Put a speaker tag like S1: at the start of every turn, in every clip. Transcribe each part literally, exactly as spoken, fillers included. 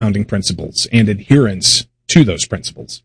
S1: founding principles and adherence to those principles?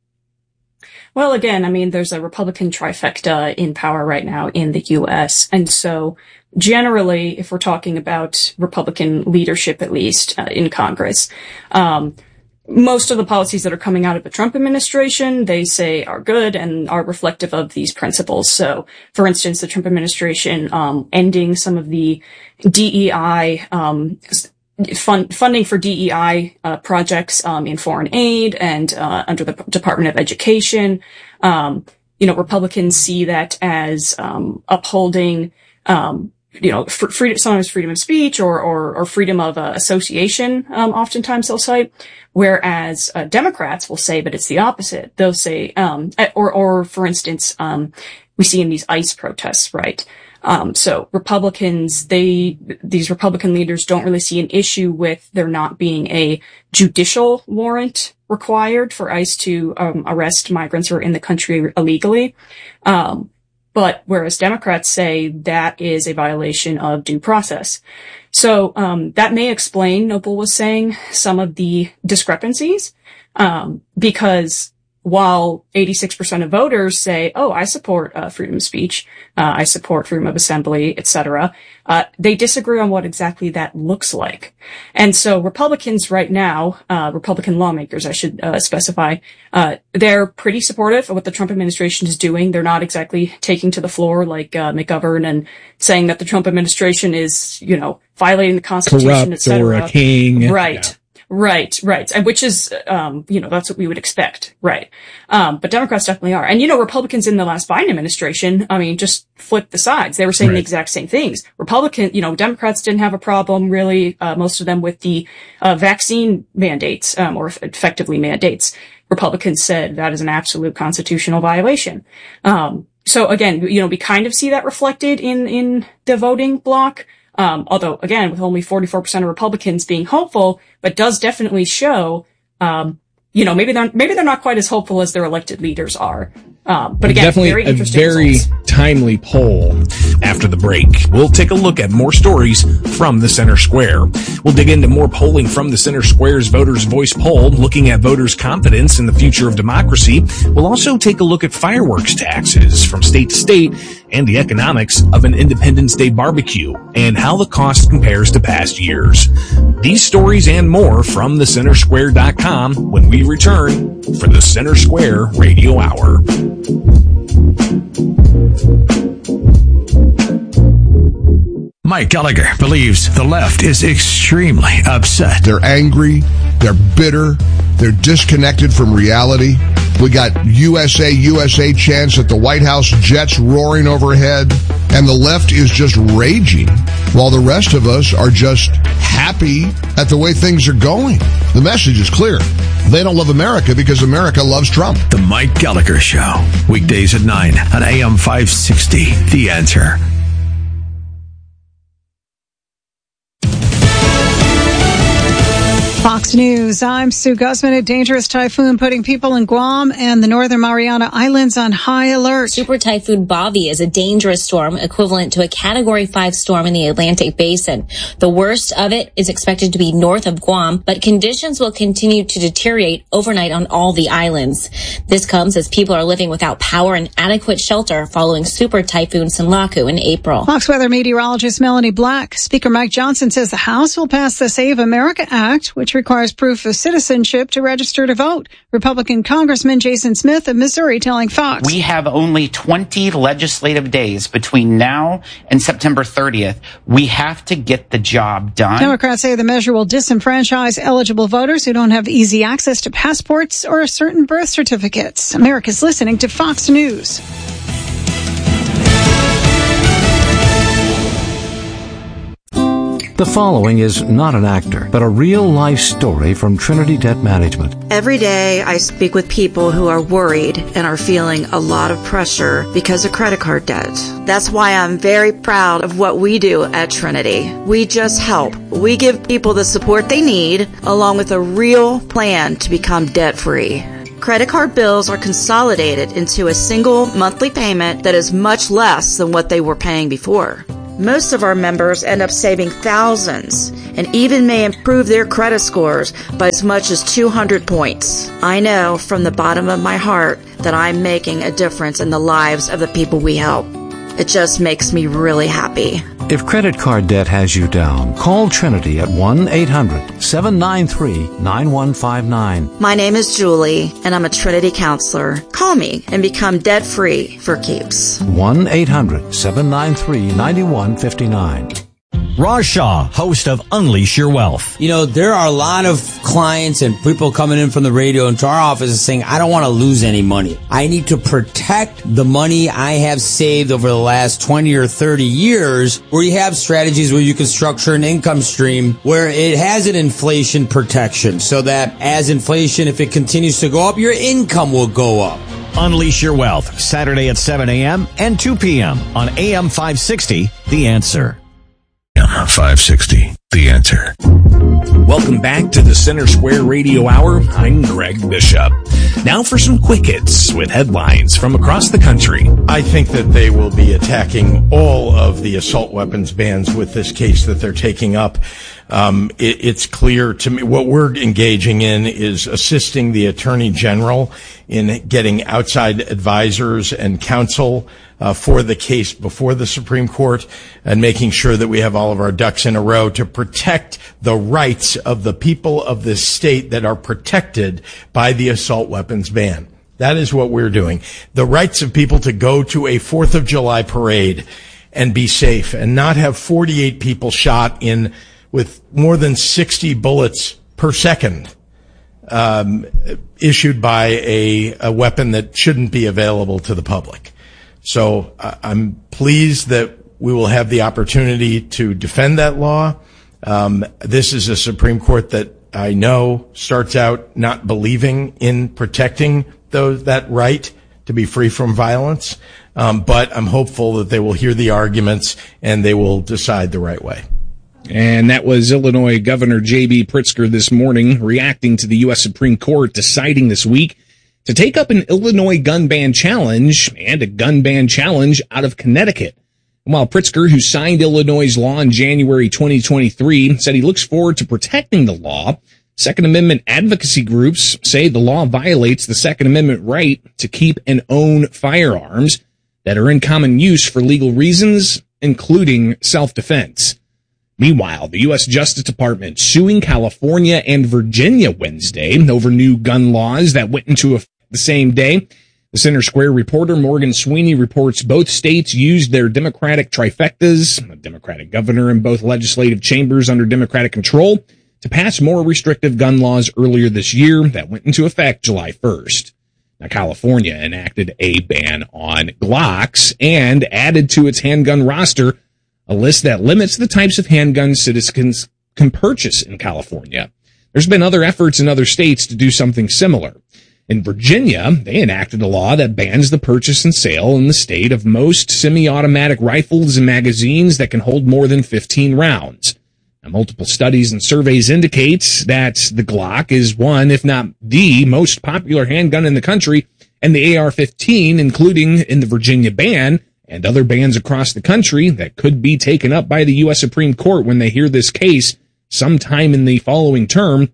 S2: Well, again, I mean, there's a Republican trifecta in power right now in the U S. And so generally, if we're talking about Republican leadership, at least uh, in Congress, um, most of the policies that are coming out of the Trump administration, they say are good and are reflective of these principles. So, for instance, the Trump administration um, ending some of the D E I um Fund, funding for D E I uh, projects um, in foreign aid and uh, under the P- Department of Education. Um, you know, Republicans see that as um, upholding, um, you know, fr- freedom, sometimes freedom of speech or or, or freedom of uh, association. Um, oftentimes they'll cite, whereas uh, Democrats will say, but it's the opposite. They'll say, um, or or for instance, um, we see in these ICE protests, right? Um, so Republicans, they, these Republican leaders don't really see an issue with there not being a judicial warrant required for ICE to, um, arrest migrants who are in the country illegally. Um, but whereas Democrats say that is a violation of due process. So, um, that may explain, Noble was saying, some of the discrepancies, um, because while eighty-six percent of voters say, oh, I support uh, freedom of speech, uh, I support freedom of assembly, et cetera, uh, they disagree on what exactly that looks like. And so Republicans right now, uh, Republican lawmakers, I should uh, specify, uh, they're pretty supportive of what the Trump administration is doing. They're not exactly taking to the floor like uh, McGovern and saying that the Trump administration is, you know, violating the Constitution, et cetera.
S1: Corrupt or a king.
S2: Right. Yeah. Right, right. And which is, um, you know, that's what we would expect. Right. Um, but Democrats definitely are. And, you know, Republicans in the last Biden administration, I mean, just flip the sides. They were saying right. the exact same things. Republican, you know, Democrats didn't have a problem really, uh, most of them with the, uh, vaccine mandates, um, or effectively mandates. Republicans said that is an absolute constitutional violation. Um, so again, you know, we kind of see that reflected in, in the voting block. Um, although again, with only forty-four percent of Republicans being hopeful, but does definitely show, um, you know, maybe they're, maybe they're not quite as hopeful as their elected leaders are. Um, but again,
S1: definitely
S2: very
S1: a
S2: interesting
S1: very
S2: results.
S1: Timely poll.
S3: After the break, we'll take a look at more stories from the Center Square. We'll dig into more polling from the Center Square's Voters' Voice poll, looking at voters' confidence in the future of democracy. We'll also take a look at fireworks taxes from state to state and the economics of an Independence Day barbecue and how the cost compares to past years. These stories and more from the center square dot com when we return for the Center Square Radio Hour.
S4: Mike Gallagher believes the left is extremely upset.
S5: They're angry, they're bitter, they're disconnected from reality. We got U S A, U S A chants at the White House, jets roaring overhead, and the left is just raging, while the rest of us are just happy at the way things are going. The message is clear. They don't love America because America loves Trump.
S4: The Mike Gallagher Show, weekdays at nine on A M five sixty. The Answer.
S6: Fox News, I'm Sue Guzman. A dangerous typhoon putting people in Guam and the Northern Mariana Islands on high alert.
S7: Super Typhoon Bobby is a dangerous storm equivalent to a Category five storm in the Atlantic Basin. The worst of it is expected to be north of Guam, but conditions will continue to deteriorate overnight on all the islands. This comes as people are living without power and adequate shelter following Super Typhoon Sinlaku in April.
S6: Fox weather meteorologist Melanie Black. Speaker Mike Johnson says the House will pass the Save America Act, which requires proof of citizenship to register to vote. Republican Congressman Jason Smith of Missouri telling Fox.
S8: We have only twenty legislative days between now and September thirtieth. We have to get the job done.
S6: Democrats say the measure will disenfranchise eligible voters who don't have easy access to passports or certain birth certificates. America's listening to Fox News.
S9: The following is not an actor, but a real-life story from Trinity Debt Management.
S10: Every day I speak with people who are worried and are feeling a lot of pressure because of credit card debt. That's why I'm very proud of what we do at Trinity. We just help. We give people the support they need, along with a real plan to become debt-free. Credit card bills are consolidated into a single monthly payment that is much less than what they were paying before. Most of our members end up saving thousands and even may improve their credit scores by as much as two hundred points. I know from the bottom of my heart that I'm making a difference in the lives of the people we help. It just makes me really happy.
S9: If credit card debt has you down, call Trinity at one eight hundred seven nine three nine one five nine.
S10: My name is Julie, and I'm a Trinity counselor. Call me and become debt-free for keeps.
S9: one eight hundred seven nine three nine one five nine.
S11: Raj Shah, host of Unleash Your Wealth.
S12: You know, there are a lot of clients and people coming in from the radio into our office saying, I don't want to lose any money. I need to protect the money I have saved over the last twenty or thirty years, where you have strategies where you can structure an income stream where it has an inflation protection so that as inflation, if it continues to go up, your income will go up.
S11: Unleash Your Wealth, Saturday at seven a.m. and two p.m. on A M five sixty, The Answer.
S4: five sixty, The Answer.
S3: Welcome back to the Center Square Radio Hour. I'm Greg Bishop. Now for some quick hits with headlines from across the country.
S13: I think that they will be attacking all of the assault weapons bans with this case that they're taking up. Um, it, it's clear to me what we're engaging in is assisting the Attorney General in getting outside advisors and counsel uh, for the case before the Supreme Court, and making sure that we have all of our ducks in a row to protect the rights of the people of this state that are protected by the assault weapons ban. That is what we're doing. The rights of people to go to a Fourth of July parade and be safe and not have forty-eight people shot in with more than sixty bullets per second, um, issued by a, a weapon that shouldn't be available to the public. So uh, I'm pleased that we will have the opportunity to defend that law. Um, this is a Supreme Court that I know starts out not believing in protecting those, that right to be free from violence. Um, but I'm hopeful that they will hear the arguments and they will decide the right way.
S1: And that was Illinois Governor J B. Pritzker this morning reacting to the U S. Supreme Court deciding this week to take up an Illinois gun ban challenge and a gun ban challenge out of Connecticut. And while Pritzker, who signed Illinois' law in January twenty twenty-three, said he looks forward to protecting the law, Second Amendment advocacy groups say the law violates the Second Amendment right to keep and own firearms that are in common use for legal reasons, including self-defense. Meanwhile, the U S. Justice Department suing California and Virginia Wednesday over new gun laws that went into effect the same day. The Center Square reporter Morgan Sweeney reports both states used their Democratic trifectas, a Democratic governor in both legislative chambers under Democratic control, to pass more restrictive gun laws earlier this year that went into effect July first. Now, California enacted a ban on Glocks and added to its handgun roster a list that limits the types of handguns citizens can purchase in California. There's been other efforts in other states to do something similar. In Virginia, they enacted a law that bans the purchase and sale in the state of most semi-automatic rifles and magazines that can hold more than fifteen rounds. Now, multiple studies and surveys indicates that the Glock is one, if not the most popular handgun in the country, and the A R fifteen, including in the Virginia ban, and other bans across the country that could be taken up by the U S. Supreme Court when they hear this case sometime in the following term.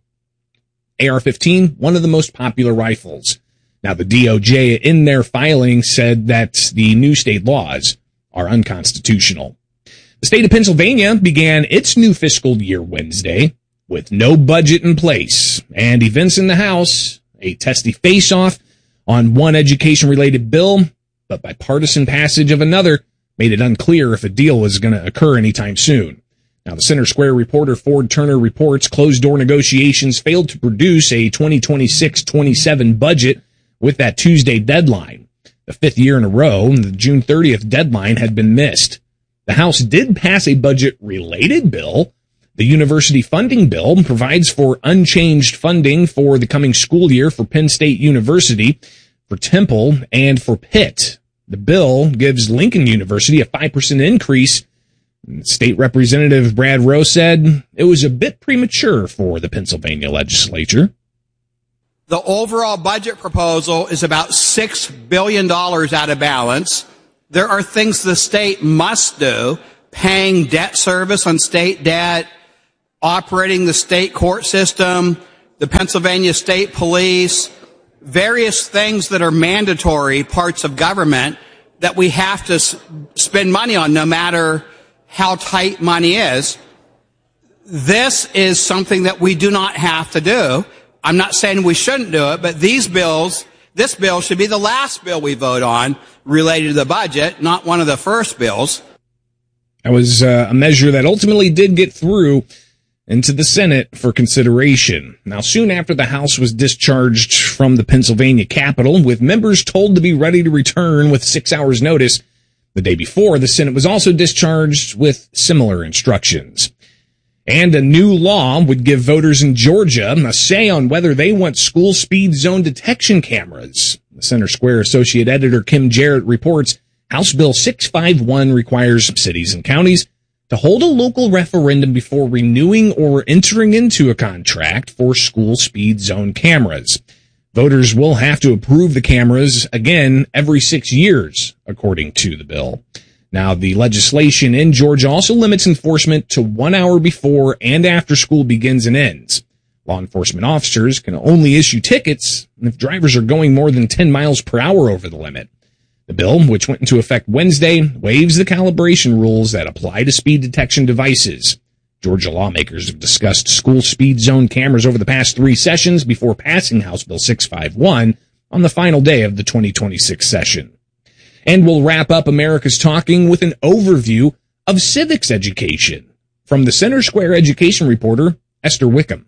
S1: A R fifteen, one of the most popular rifles. Now, the D O J in their filing said that the new state laws are unconstitutional. The state of Pennsylvania began its new fiscal year Wednesday with no budget in place and events in the House, a testy face-off on one education-related bill, but bipartisan passage of another made it unclear if a deal was going to occur anytime soon. Now, the Center Square reporter Ford Turner reports closed-door negotiations failed to produce a twenty twenty-six twenty-seven budget with that Tuesday deadline. The fifth year in a row, the June thirtieth deadline had been missed. The House did pass a budget-related bill. The university funding bill provides for unchanged funding for the coming school year for Penn State University, for Temple, and for Pitt. The bill gives Lincoln University a five percent increase. State Representative Brad Rowe said it was a bit premature for the Pennsylvania legislature.
S14: The overall budget proposal is about six billion dollars out of balance. There are things the state must do, paying debt service on state debt, operating the state court system, the Pennsylvania State Police, various things that are mandatory parts of government that we have to s- spend money on no matter how tight money is. This is something that we do not have to do. I'm not saying we shouldn't do it, but these bills, this bill should be the last bill we vote on related to the budget, not one of the first bills.
S1: That was uh, a measure that ultimately did get through into the Senate for consideration. Now, soon after the House was discharged from the Pennsylvania Capitol, with members told to be ready to return with six hours notice, the day before, the Senate was also discharged with similar instructions. And a new law would give voters in Georgia a say on whether they want school speed zone detection cameras. The Center Square Associate Editor Kim Jarrett reports House Bill six fifty-one requires cities and counties to hold a local referendum before renewing or entering into a contract for school speed zone cameras. Voters will have to approve the cameras again every six years, according to the bill. Now, the legislation in Georgia also limits enforcement to one hour before and after school begins and ends. Law enforcement officers can only issue tickets if drivers are going more than ten miles per hour over the limit. The bill, which went into effect Wednesday, waives the calibration rules that apply to speed detection devices. Georgia lawmakers have discussed school speed zone cameras over the past three sessions before passing House Bill six fifty-one on the final day of the twenty twenty-six session. And we'll wrap up America's Talking with an overview of civics education from the Center Square education reporter, Esther Wickham.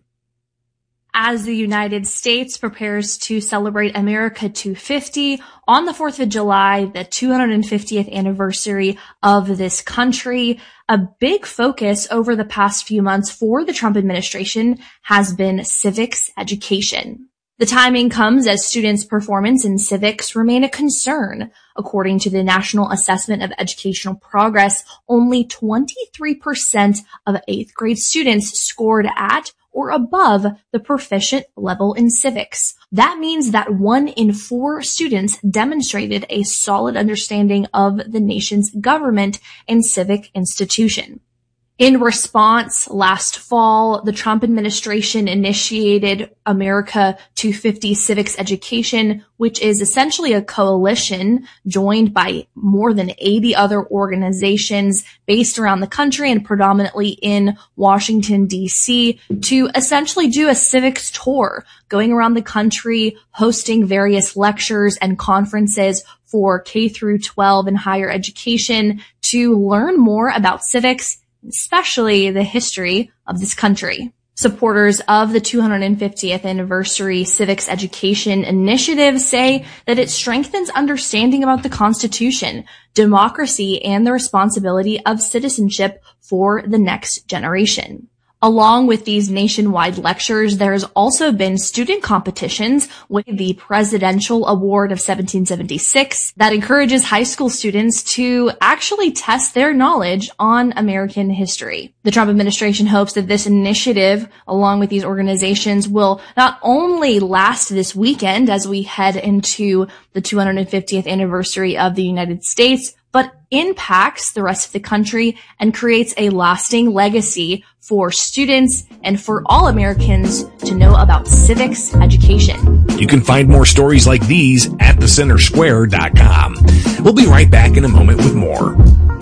S15: As the United States prepares to celebrate America two fifty on the fourth of July, the two hundred fiftieth anniversary of this country, a big focus over the past few months for the Trump administration has been civics education. The timing comes as students' performance in civics remain a concern. According to the National Assessment of Educational Progress, only twenty-three percent of eighth grade students scored at or above the proficient level in civics. That means that one in four students demonstrated a solid understanding of the nation's government and civic institution. In response, last fall, the Trump administration initiated America two fifty Civics Education, which is essentially a coalition joined by more than eighty other organizations based around the country and predominantly in Washington, D C, to essentially do a civics tour, going around the country, hosting various lectures and conferences for K through twelve and higher education to learn more about civics, especially the history of this country. Supporters of the two hundred fiftieth anniversary Civics Education Initiative say that it strengthens understanding about the Constitution, democracy, and the responsibility of citizenship for the next generation. Along with these nationwide lectures, there has also been student competitions with the Presidential Award of seventeen seventy-six that encourages high school students to actually test their knowledge on American history. The Trump administration hopes that this initiative, along with these organizations, will not only last this weekend as we head into the two hundred fiftieth anniversary of the United States, but impacts the rest of the country and creates a lasting legacy for students and for all Americans to know about civics education.
S3: You can find more stories like these at the center square dot com. We'll be right back in a moment with more.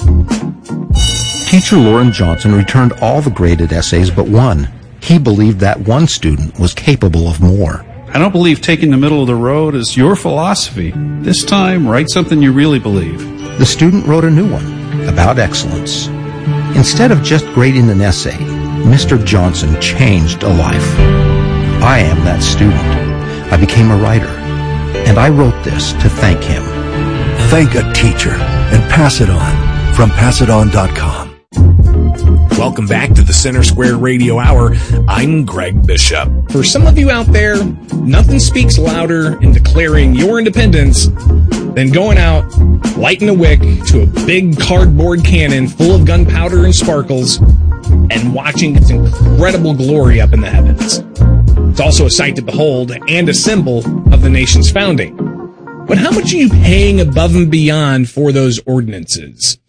S16: Teacher Lauren Johnson returned all the graded essays but one. He believed that one student was capable of more.
S17: I don't believe taking the middle of the road is your philosophy. This time, write something you really believe.
S16: The student wrote a new one about excellence. Instead of just grading an essay, Mister Johnson changed a life. I am that student. I became a writer, and I wrote this to thank him.
S18: Thank a teacher and pass it on from pass it on dot com.
S3: Welcome back to the Center Square Radio Hour. I'm Greg Bishop.
S1: For some of you out there, nothing speaks louder in declaring your independence than going out, lighting a wick to a big cardboard cannon full of gunpowder and sparkles and watching its incredible glory up in the heavens. It's also a sight to behold and a symbol of the nation's founding. But how much are you paying above and beyond for those ordinances?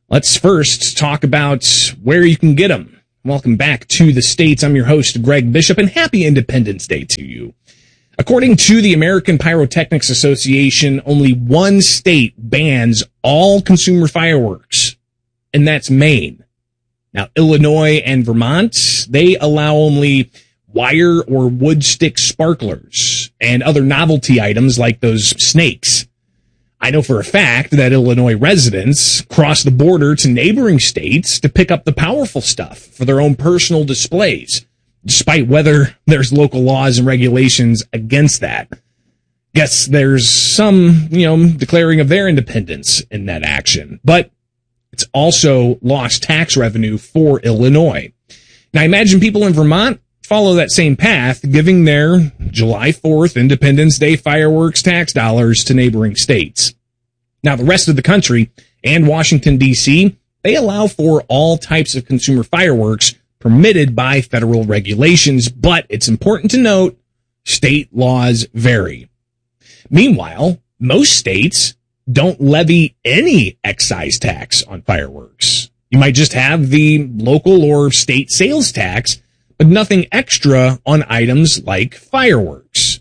S1: Let's first talk about where you can get them. Welcome back to the States. I'm your host, Greg Bishop, and happy Independence Day to you. According to the American Pyrotechnics Association, only one state bans all consumer fireworks, and that's Maine. Now, Illinois and Vermont, they allow only wire or wood stick sparklers and other novelty items like those snakes. I know for a fact that Illinois residents cross the border to neighboring states to pick up the powerful stuff for their own personal displays, despite whether there's local laws and regulations against that. Guess there's some, you know, declaring of their independence in that action, but it's also lost tax revenue for Illinois. Now, I imagine people in Vermont follow that same path, giving their July fourth Independence Day fireworks tax dollars to neighboring states. Now, the rest of the country and Washington, D C, they allow for all types of consumer fireworks permitted by federal regulations, but it's important to note state laws vary. Meanwhile, most states don't levy any excise tax on fireworks. You might just have the local or state sales tax, but nothing extra on items like fireworks.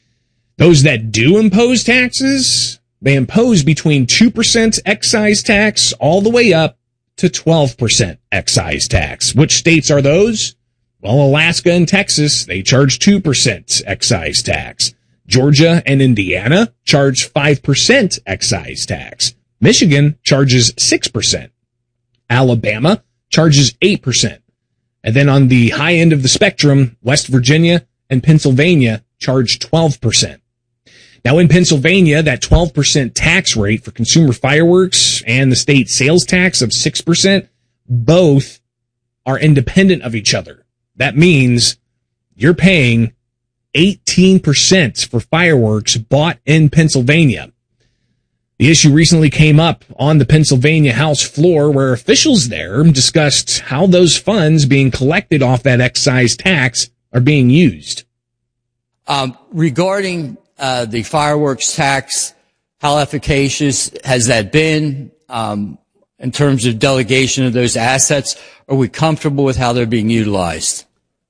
S1: Those that do impose taxes, they impose between two percent excise tax all the way up to twelve percent excise tax. Which states are those? Well, Alaska and Texas, they charge two percent excise tax. Georgia and Indiana charge five percent excise tax. Michigan charges six percent. Alabama charges eight percent. And then on the high end of the spectrum, West Virginia and Pennsylvania charge twelve percent. Now in Pennsylvania, that twelve percent tax rate for consumer fireworks and the state sales tax of six percent, both are independent of each other. That means you're paying eighteen percent for fireworks bought in Pennsylvania. The issue recently came up on the Pennsylvania House floor where officials there discussed how those funds being collected off that excise tax are being used.
S19: Um, regarding uh, the fireworks tax, how efficacious has that been um, in terms of delegation of those assets? Are we comfortable with how they're being utilized?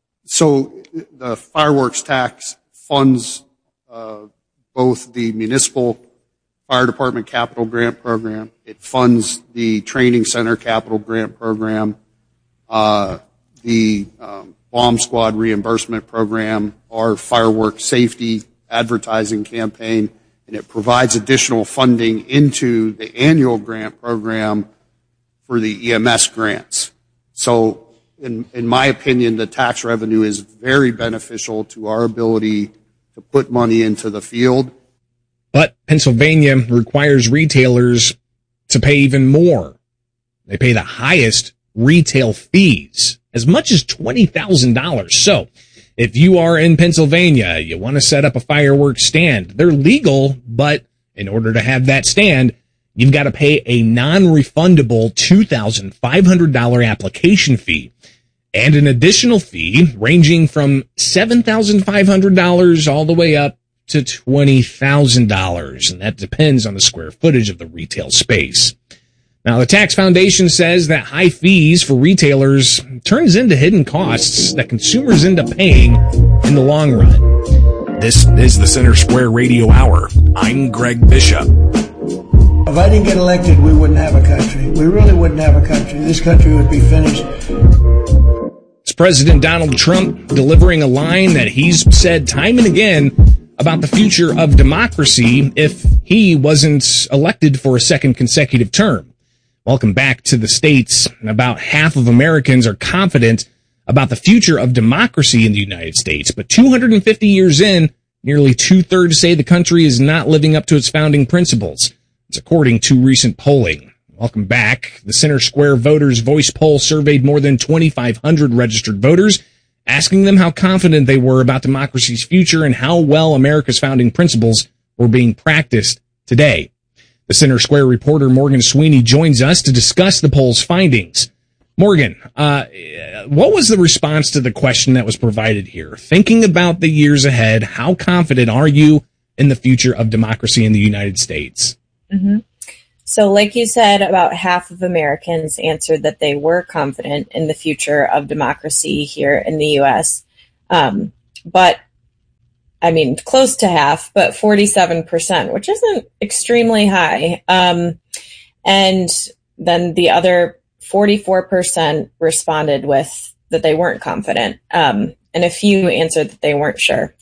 S20: So the fireworks tax funds uh, both the municipal Fire Department Capital Grant Program. It funds the Training Center Capital Grant Program, uh, the um, Bomb Squad Reimbursement Program, our fireworks safety advertising campaign, and it provides additional funding into the annual grant program for the E M S grants. So in, in my opinion, the tax revenue is very beneficial to our ability to put money into the field.
S1: But Pennsylvania requires retailers to pay even more. They pay the highest retail fees, as much as twenty thousand dollars. So if you are in Pennsylvania, you want to set up a fireworks stand, they're legal, but in order to have that stand, you've got to pay a non-refundable two thousand five hundred dollars application fee and an additional fee ranging from seven thousand five hundred dollars all the way up to twenty thousand dollars, and that depends on the square footage of the retail space. Now, the Tax Foundation says that high fees for retailers turns into hidden costs that consumers end up paying in the long run.
S3: This is the Center Square Radio Hour. I'm Greg Bishop.
S21: If I didn't get elected, we wouldn't have a country. We really wouldn't have a country. This country would be finished.
S1: It's President Donald Trump delivering a line that he's said time and again about the future of democracy if he wasn't elected for a second consecutive term. Welcome back to the States. About half of Americans are confident about the future of democracy in the United States, but two hundred fifty years in, nearly two-thirds say the country is not living up to its founding principles. It's according to recent polling. Welcome back. The Center Square Voters Voice Poll surveyed more than twenty-five hundred registered voters, asking them how confident they were about democracy's future and how well America's founding principles were being practiced today. The Center Square reporter Morgan Sweeney joins us to discuss the poll's findings. Morgan, uh, what was the response to the question that was provided here? Thinking about the years ahead, how confident are you in the future of democracy in the United States?
S22: Mm-hmm.
S2: So like you said, about half of Americans answered that they were confident in the future of democracy here in the U S. Um, but, I mean, close to half, but forty-seven percent, which isn't extremely high. Um, and then the other forty-four percent responded with that they weren't confident. Um, and a few answered that they weren't sure.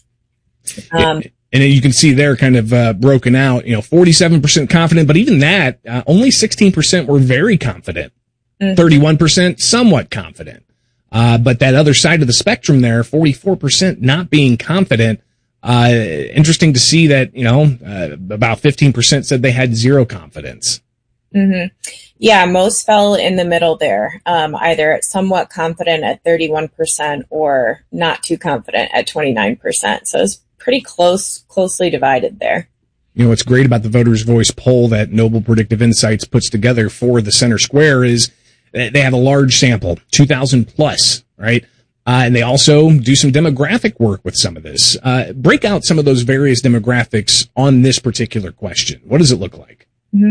S2: Um,
S1: And you can see there kind of uh, broken out, you know, forty-seven percent confident, but even that, uh, only sixteen percent were very confident. Mm-hmm. thirty-one percent somewhat confident. Uh, but that other side of the spectrum there, forty-four percent not being confident. Uh, interesting to see that, you know, uh, about fifteen percent said they had zero confidence.
S2: Mm-hmm. Yeah, most fell in the middle there, um, either somewhat confident at thirty-one percent or not too confident at twenty-nine percent. So it's pretty close, closely divided there.
S1: You know, what's great about the Voters' Voice poll that Noble Predictive Insights puts together for the Center Square is they have a large sample, two thousand plus, right? Uh, and they also do some demographic work with some of this. Uh, break out some of those various demographics on this particular question. What does it look like?
S2: Mm-hmm.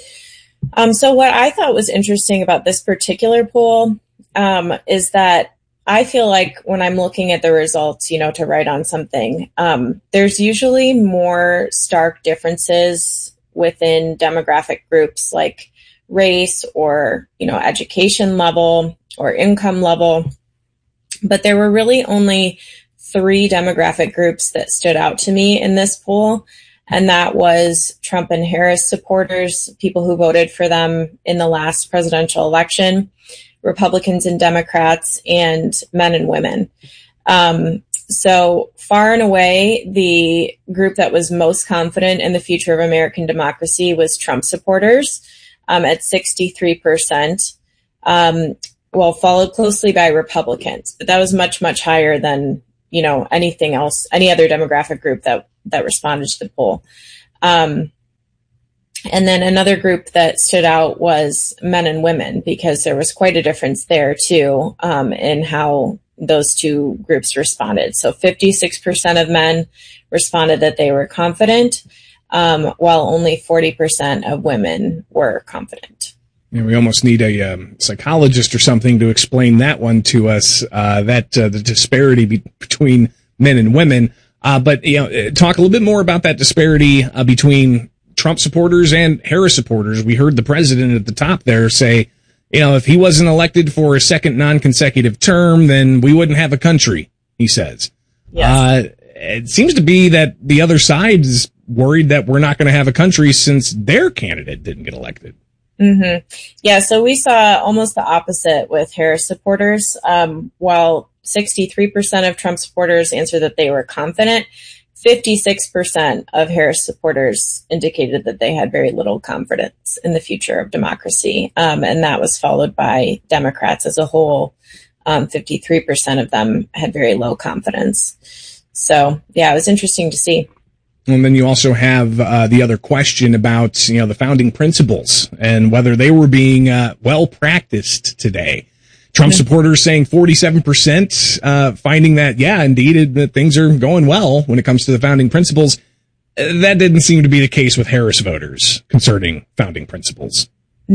S2: Um, so what I thought was interesting about this particular poll um, is that I feel like when I'm looking at the results, you know, to write on something, um, there's usually more stark differences within demographic groups like race or, you know, education level or income level. But there were really only three demographic groups that stood out to me in this poll. And that was Trump and Harris supporters, people who voted for them in the last presidential election, Republicans and Democrats, and men and women. Um, so far and away, the group that was most confident in the future of American democracy was Trump supporters um, at sixty-three percent, um, well, followed closely by Republicans. But that was much, much higher than, you know, anything else, any other demographic group that, that responded to the poll. Um, And then another group that stood out was men and women, because there was quite a difference there too, um, in how those two groups responded. So fifty-six percent of men responded that they were confident, um, while only forty percent of women were confident.
S1: Yeah, we almost need a um, psychologist or something to explain that one to us, uh, that uh, the disparity be- between men and women. Uh, but, you know, talk a little bit more about that disparity uh, between Trump supporters and Harris supporters. We heard the president at the top there say, you know, if he wasn't elected for a second non-consecutive term, then we wouldn't have a country, he says. Yes. Uh, it seems to be that the other side is worried that we're not going to have a country since their candidate didn't get elected.
S2: Mm-hmm. Yeah, so we saw almost the opposite with Harris supporters. Um, while sixty-three percent of Trump supporters answered that they were confident, fifty-six percent of Harris supporters indicated that they had very little confidence in the future of democracy. Um, and that was followed by Democrats as a whole. Um, fifty-three percent of them had very low confidence. So, yeah, it was interesting to see.
S1: And then you also have uh, the other question about, you know, the founding principles and whether they were being uh, well practiced today. Trump supporters saying forty-seven percent, uh, finding that, yeah, indeed, that things are going well when it comes to the founding principles. That didn't seem to be the case with Harris voters concerning founding principles.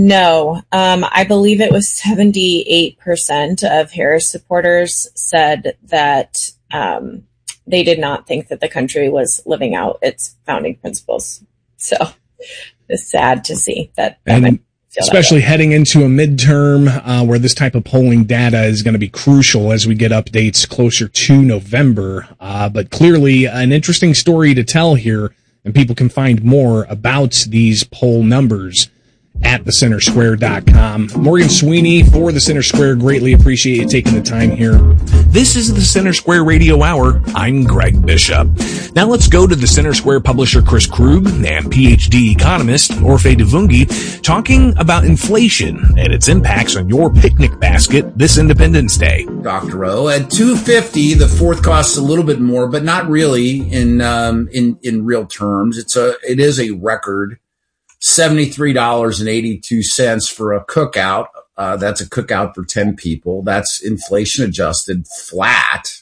S2: No, um, I believe it was seventy-eight percent of Harris supporters said that um, they did not think that the country was living out its founding principles. So it's sad to see that. that
S1: and especially heading into a midterm uh, where this type of polling data is going to be crucial as we get updates closer to November. Uh, but clearly an interesting story to tell here, and people can find more about these poll numbers at the center square dot com. Morgan Sweeney for the Center Square. Greatly appreciate you taking the time here.
S3: This is the Center Square Radio Hour. I'm Greg Bishop. Now let's go to the Center Square publisher Chris Krug and P H D economist Orphe Divounguy talking about inflation and its impacts on your picnic basket this Independence Day.
S22: Doctor O, at two fifty, the fourth costs a little bit more, but not really in um, in in real terms. It's a it is a record. seventy-three dollars and eighty-two cents for a cookout. Uh, that's a cookout for ten people. That's inflation adjusted flat.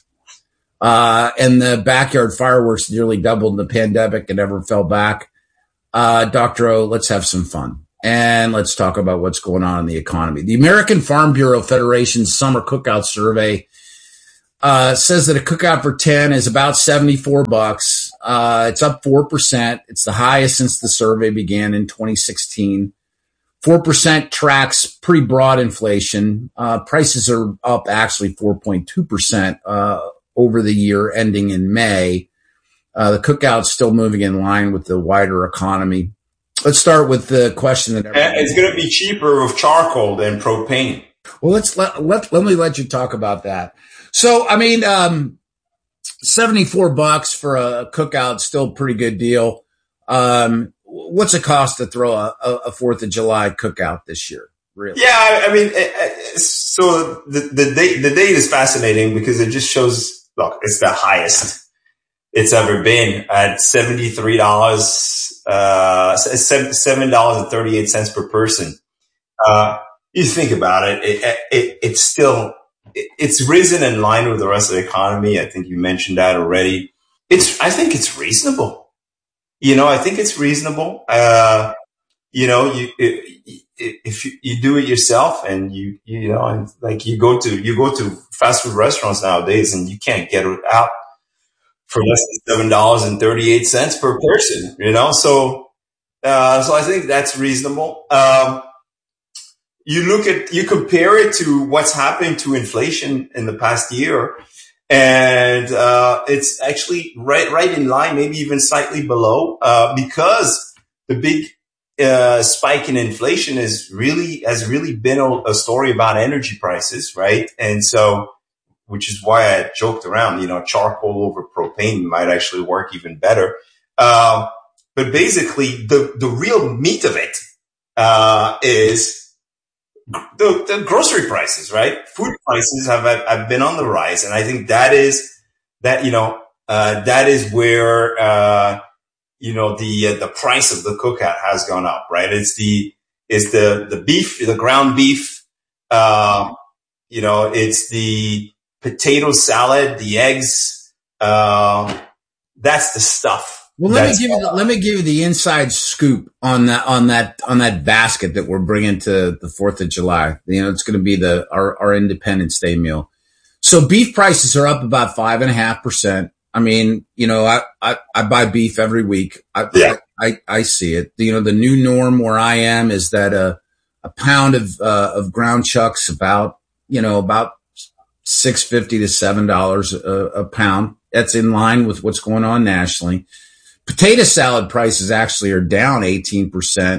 S22: Uh, and the backyard fireworks nearly doubled in the pandemic and never fell back. Uh, Doctor O, let's have some fun. And let's talk about what's going on in the economy. The American Farm Bureau Federation's summer cookout survey uh, says that a cookout for ten is about seventy-four bucks. Uh, it's up four percent. It's the highest since the survey began in twenty sixteen. four percent tracks pretty broad inflation. Uh, prices are up actually four point two percent uh, over the year ending in May. Uh, the cookout's still moving in line with the wider economy. Let's start with the question that everybody
S5: it's going to be cheaper with charcoal than propane.
S22: Well, let's let, let, let me let you talk about that. So, I mean, um, seventy-four bucks for a cookout, still a pretty good deal. Um, what's it cost to throw a, a Fourth of July cookout this year? Really?
S5: Yeah. I mean, so the, the date, the date is fascinating because it just shows, look, it's the highest it's ever been at seventy-three dollars, uh, seven dollars and thirty-eight cents per person. Uh, you think about it, it, it it's still, it, it's risen in line with the rest of the economy. I think you mentioned that already. It's, I think it's reasonable. You know, I think it's reasonable. Uh, you know, you, if you, you do it yourself and you, you know, and like you go to, you go to fast food restaurants nowadays and you can't get it out for less than seven dollars and thirty-eight cents per person, you know? So, uh, so I think that's reasonable. Um, you look at, you compare it to what's happened to inflation in the past year, and, uh, it's actually right, right in line, maybe even slightly below, uh, because the big, uh, spike in inflation is really, has really been a, a story about energy prices, right? And so, which is why I joked around, you know, charcoal over propane might actually work even better. Uh, but basically the, the real meat of it, uh, is the, the grocery prices, right? Food prices have, have been on the rise. And I think that is, that, you know, uh, that is where, uh, you know, the, uh, the price of the cookout has gone up, right? It's the, it's the, the beef, the ground beef, uh, you know, it's the, potato salad, the eggs, uh, that's the stuff.
S22: Well, let me give you the, let me give you the inside scoop on that on that on that basket that we're bringing to the Fourth of July. You know, it's going to be the our, our Independence Day meal. So beef prices are up about five and a half percent. I mean, you know, I, I, I buy beef every week. I, yeah. I, I I see it. You know, the new norm where I am is that a a pound of uh, of ground chuck's about you know about six fifty to seven dollars a, a pound. That's in line with what's going on nationally. Potato salad prices actually are down eighteen percent.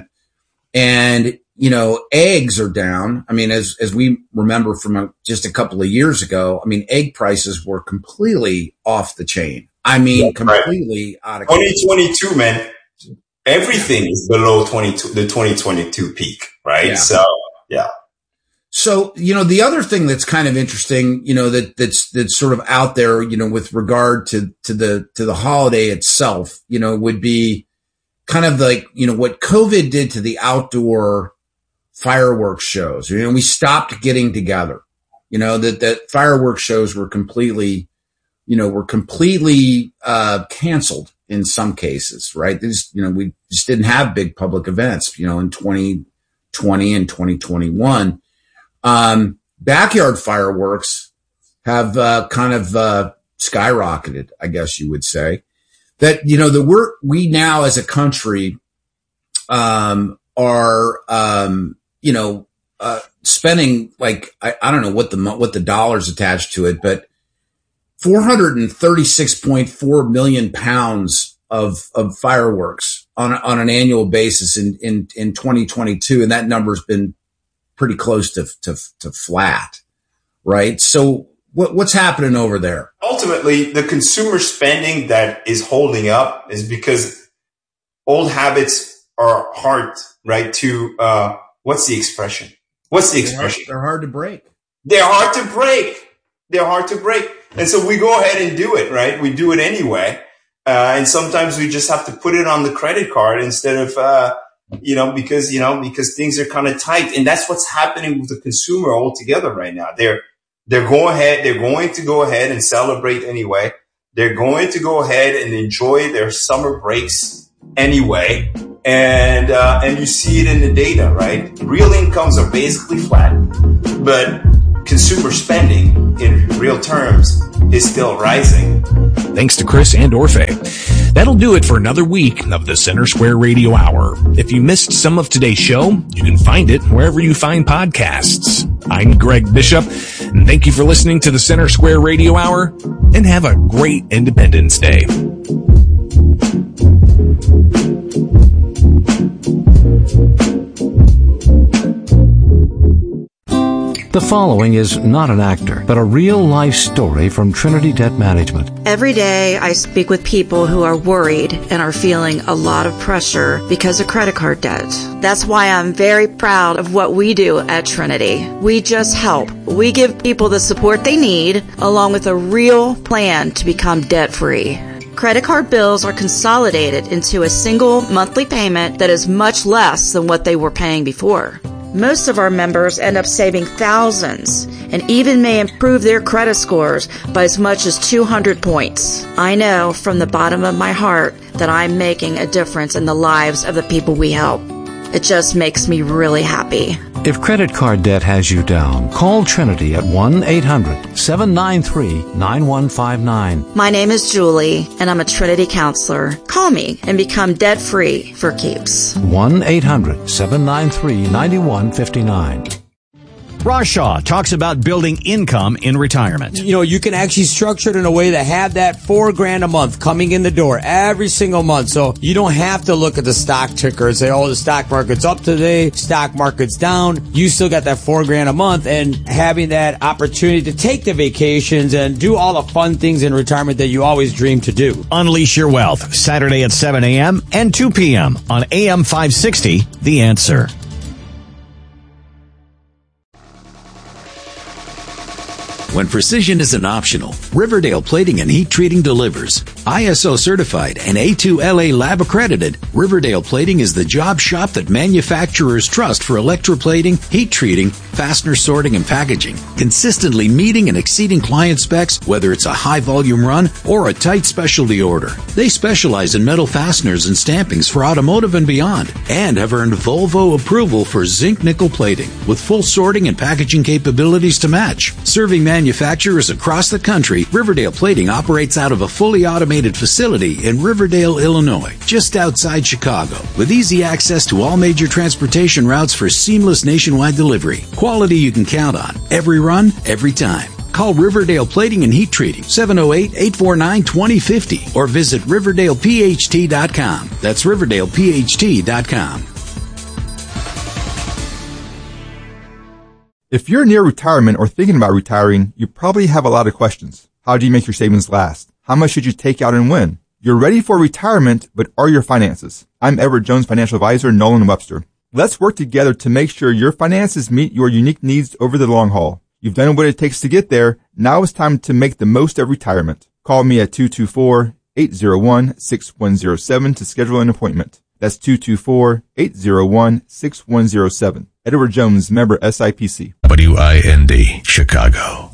S22: And, you know, eggs are down. I mean, as, as we remember from a, just a couple of years ago, I mean, egg prices were completely off the chain. I mean, completely right. out of
S5: twenty twenty-two, man, everything is below twenty-two, the twenty twenty-two peak, right?
S22: Yeah.
S5: So, yeah.
S22: So, you know, the other thing that's kind of interesting, you know, that, that's, that's sort of out there, you know, with regard to, to the, to the holiday itself, you know, would be kind of like, you know, what COVID did to the outdoor fireworks shows. You know, we stopped getting together, you know, that, that fireworks shows were completely, you know, were completely, uh, canceled in some cases, right? There's, you know, we just didn't have big public events, you know, in twenty twenty and twenty twenty-one. Um, backyard fireworks have, uh, kind of, uh, skyrocketed, I guess you would say. That, you know, the we're, we now as a country, um, are, um, you know, uh, spending like, I, I don't know what the, what the dollars attached to it, but four hundred thirty-six point four million pounds of, of fireworks on, on an annual basis in, in, in twenty twenty-two. And that number's been pretty close to, to, to flat, right? So what, what's happening over there?
S5: Ultimately, the consumer spending that is holding up is because old habits are hard, right? To, uh, what's the expression? What's the expression?
S22: They're hard, they're hard to break.
S5: They're hard to break. They're hard to break. And so we go ahead and do it, right? We do it anyway. Uh, and sometimes we just have to put it on the credit card instead of, uh, you know, because, you know, because things are kind of tight. And that's what's happening with the consumer altogether right now. They're, they're going ahead, they're going to go ahead and celebrate anyway. They're going to go ahead and enjoy their summer breaks anyway. And, uh, and you see it in the data, right? Real incomes are basically flat, but consumer spending in real terms is still rising.
S3: Thanks to Chris and Orfe. That'll do it for another week of the Center Square Radio Hour. If you missed some of today's show, you can find it wherever you find podcasts. I'm Greg Bishop, and thank you for listening to the Center Square Radio Hour, and have a great Independence Day.
S9: The following is not an actor, but a real-life story from Trinity Debt Management.
S10: Every day I speak with people who are worried and are feeling a lot of pressure because of credit card debt. That's why I'm very proud of what we do at Trinity. We just help. We give people the support they need, along with a real plan to become debt-free. Credit card bills are consolidated into a single monthly payment that is much less than what they were paying before. Most of our members end up saving thousands and even may improve their credit scores by as much as two hundred points. I know from the bottom of my heart that I'm making a difference in the lives of the people we help. It just makes me really happy.
S9: If credit card debt has you down, call Trinity at one eight hundred seven nine three nine one five nine.
S10: My name is Julie, and I'm a Trinity counselor. Call me and become debt-free for keeps.
S9: one eight hundred seven nine three nine one five nine.
S11: Ross Shaw talks about building income in retirement.
S12: You know, you can actually structure it in a way to have that four grand a month coming in the door every single month. So you don't have to look at the stock ticker and say, oh, the stock market's up today, stock market's down. You still got that four grand a month, and having that opportunity to take the vacations and do all the fun things in retirement that you always dreamed to do.
S11: Unleash your wealth, Saturday at seven a.m. and two p.m. on A M five sixty, The Answer.
S7: When precision isn't optional, Riverdale Plating and Heat Treating delivers. I S O certified and A two L A lab accredited, Riverdale Plating is the job shop that manufacturers trust for electroplating, heat treating, fastener sorting, and packaging, consistently meeting and exceeding client specs, whether it's a high volume run or a tight specialty order. They specialize in metal fasteners and stampings for automotive and beyond, and have earned Volvo approval for zinc nickel plating, with full sorting and packaging capabilities to match. Serving manufacturers across the country, Riverdale Plating operates out of a fully automated facility in Riverdale, Illinois, just outside Chicago, with easy access to all major transportation routes for seamless nationwide delivery. Quality you can count on, every run, every time. Call Riverdale Plating and Heat Treating, seven oh eight, eight four nine, two oh five oh, or visit Riverdale P H T dot com. That's Riverdale P H T dot com.
S8: If you're near retirement or thinking about retiring, you probably have a lot of questions. How do you make your savings last? How much should you take out and when? You're ready for retirement, but are your finances? I'm Edward Jones financial advisor, Nolan Webster. Let's work together to make sure your finances meet your unique needs over the long haul. You've done what it takes to get there. Now it's time to make the most of retirement. Call me at two two four, eight oh one, six one oh seven to schedule an appointment. That's two two four, eight oh one, six one oh seven. Edward Jones, member S I P C.
S4: W I N D, Chicago.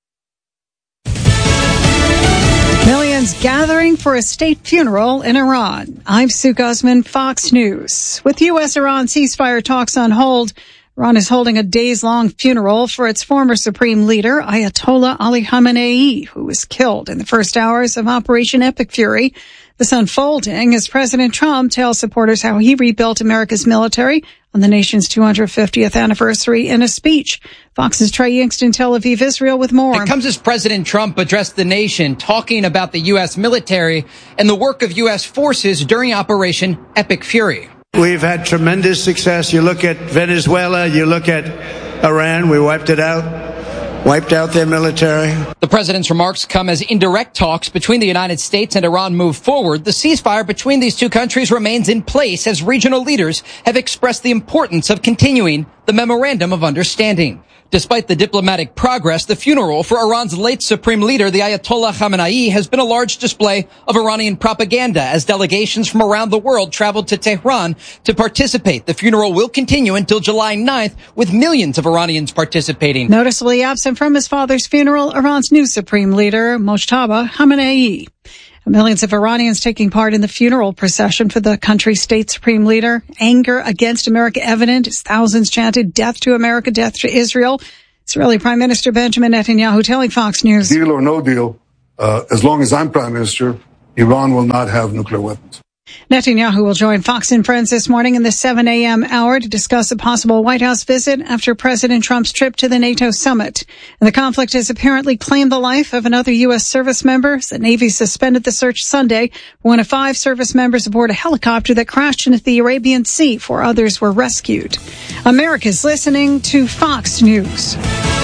S6: Millions gathering for a state funeral in Iran. I'm Sue Guzman, Fox News. With U S-Iran ceasefire talks on hold, Iran is holding a days-long funeral for its former supreme leader, Ayatollah Ali Khamenei, who was killed in the first hours of Operation Epic Fury. This unfolding as President Trump tells supporters how he rebuilt America's military on the nation's two hundred fiftieth anniversary in a speech. Fox's Trey Yingst in Tel Aviv, Israel, with more.
S23: It comes as President Trump addressed the nation, talking about the U S military and the work of U S forces during Operation Epic Fury.
S24: We've had tremendous success. You look at Venezuela, you look at Iran, we wiped it out. Wiped out their military.
S23: The president's remarks come as indirect talks between the United States and Iran move forward. The ceasefire between these two countries remains in place as regional leaders have expressed the importance of continuing the Memorandum of Understanding. Despite the diplomatic progress, the funeral for Iran's late supreme leader, the Ayatollah Khamenei, has been a large display of Iranian propaganda as delegations from around the world traveled to Tehran to participate. The funeral will continue until July ninth, with millions of Iranians participating.
S6: Noticeably absent from his father's funeral, Iran's new supreme leader, Mojtaba Khamenei. Millions of Iranians taking part in the funeral procession for the country's state supreme leader. Anger against America evident as thousands chanted death to America, death to Israel. Israeli Prime Minister Benjamin Netanyahu telling Fox News.
S13: Deal or no deal, uh, as long as I'm Prime Minister, Iran will not have nuclear weapons.
S6: Netanyahu will join Fox and Friends this morning in the seven a.m. hour to discuss a possible White House visit after President Trump's trip to the NATO summit. And the conflict has apparently claimed the life of another U S service member. The Navy suspended the search Sunday for one of five service members aboard a helicopter that crashed into the Arabian Sea. Four others were rescued. America's listening to Fox News.